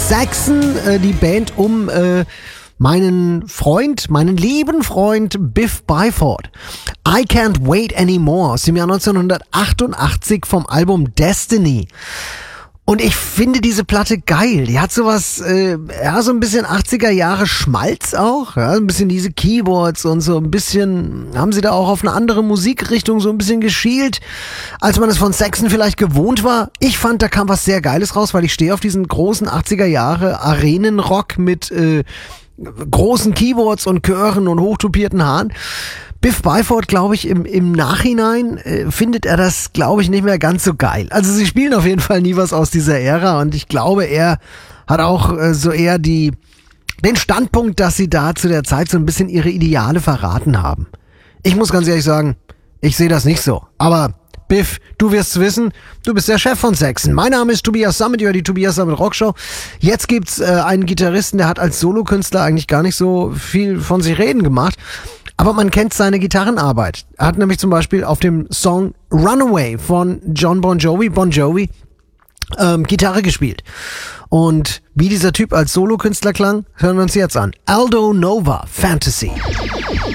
Saxon, die Band um meinen lieben Freund Biff Byford. I Can't Wait Anymore aus dem Jahr 1988 vom Album Destiny. Und ich finde diese Platte geil. Die hat sowas, so ein bisschen 80er Jahre Schmalz auch. Ja, ein bisschen diese Keyboards und so ein bisschen, haben sie da auch auf eine andere Musikrichtung so ein bisschen geschielt, als man es von Saxon vielleicht gewohnt war. Ich fand, da kam was sehr Geiles raus, weil ich stehe auf diesen großen 80er Jahre Arenenrock mit großen Keyboards und Chören und hochtupierten Haaren. Biff Byford, glaube ich, im Nachhinein findet er das, glaube ich, nicht mehr ganz so geil. Also sie spielen auf jeden Fall nie was aus dieser Ära und ich glaube, er hat auch so eher den Standpunkt, dass sie da zu der Zeit so ein bisschen ihre Ideale verraten haben. Ich muss ganz ehrlich sagen, ich sehe das nicht so. Aber Biff, du wirst's wissen, du bist der Chef von Saxon. Mein Name ist Tobias Sammet, ihr hört die Tobias Sammet Rockshow. Jetzt gibt's einen Gitarristen, der hat als Solokünstler eigentlich gar nicht so viel von sich reden gemacht. Aber man kennt seine Gitarrenarbeit. Er hat nämlich zum Beispiel auf dem Song Runaway von John Bon Jovi, Gitarre gespielt. Und wie dieser Typ als Solokünstler klang, hören wir uns jetzt an. Aldo Nova, Fantasy.